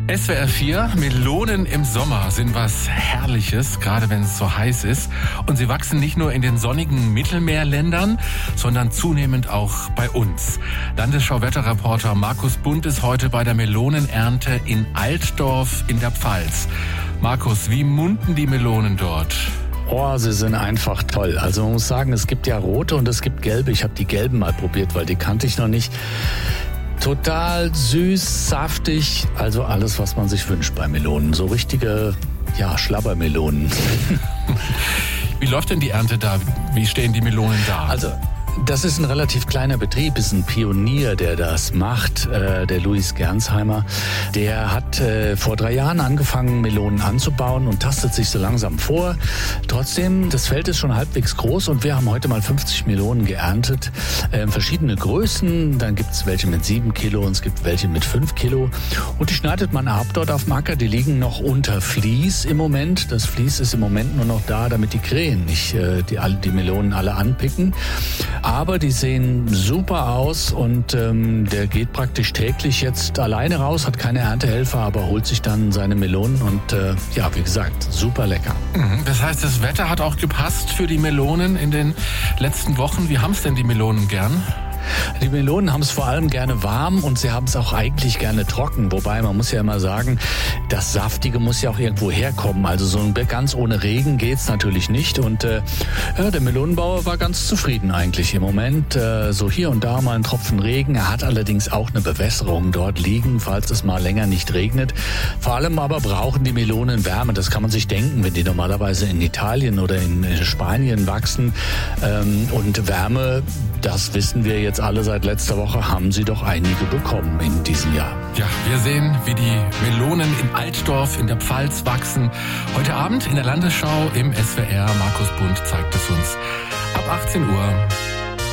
SWR 4, Melonen im Sommer sind was Herrliches, gerade wenn es so heiß ist. Und sie wachsen nicht nur in den sonnigen Mittelmeerländern, sondern zunehmend auch bei uns. Landesschau-Wetterreporter Markus Bund ist heute bei der Melonenernte in Altdorf in der Pfalz. Markus, wie munden die Melonen dort? Oh, sie sind einfach toll. Also man muss sagen, es gibt ja rote und es gibt gelbe. Ich habe die gelben mal probiert, weil die kannte ich noch nicht. Total süß, saftig, also alles, was man sich wünscht bei Melonen. So richtige, Schlabbermelonen. Wie läuft denn die Ernte da? Wie stehen die Melonen da? Also, das ist ein relativ kleiner Betrieb, ist ein Pionier, der das macht, der Luis Gernsheimer. Der hat vor 3 Jahren angefangen, Melonen anzubauen und tastet sich so langsam vor. Trotzdem, das Feld ist schon halbwegs groß und wir haben heute mal 50 Melonen geerntet. Verschiedene Größen, dann gibt es welche mit 7 Kilo und es gibt welche mit 5 Kilo. Und die schneidet man ab dort auf dem Acker, die liegen noch unter Vlies im Moment. Das Vlies ist im Moment nur noch da, damit die Krähen nicht die Melonen alle anpicken. Aber die sehen super aus und der geht praktisch täglich jetzt alleine raus, hat keine Erntehelfer, aber holt sich dann seine Melonen und wie gesagt, super lecker. Das heißt, das Wetter hat auch gepasst für die Melonen in den letzten Wochen. Wie haben es denn die Melonen gern? Die Melonen haben es vor allem gerne warm und sie haben es auch eigentlich gerne trocken. Wobei, man muss ja immer sagen, das Saftige muss ja auch irgendwo herkommen. Also so ganz ohne Regen geht's natürlich nicht. Und der Melonenbauer war ganz zufrieden eigentlich im Moment. So hier und da mal ein Tropfen Regen. Er hat allerdings auch eine Bewässerung dort liegen, falls es mal länger nicht regnet. Vor allem aber brauchen die Melonen Wärme. Das kann man sich denken, wenn die normalerweise in Italien oder in Spanien wachsen. Und Wärme, das wissen wir jetzt alle seit letzter Woche, haben sie doch einige bekommen in diesem Jahr. Ja, wir sehen, wie die Melonen in Altdorf in der Pfalz wachsen. Heute Abend in der Landesschau im SWR. Markus Bund zeigt es uns ab 18 Uhr.